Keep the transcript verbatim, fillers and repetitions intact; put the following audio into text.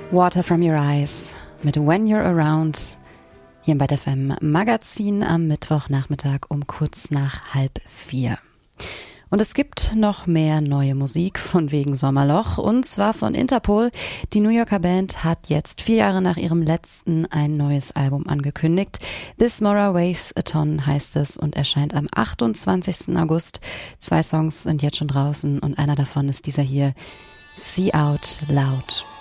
Water from Your Eyes mit When You're Around hier im Byte F M Magazin am Mittwochnachmittag um kurz nach halb vier. Und es gibt noch mehr neue Musik von wegen Sommerloch, und zwar von Interpol. Die New Yorker Band hat jetzt vier Jahre nach ihrem letzten ein neues Album angekündigt. This Mora Weighs a Ton heißt es und erscheint am achtundzwanzigsten August. Zwei Songs sind jetzt schon draußen und einer davon ist dieser hier, See Out Loud.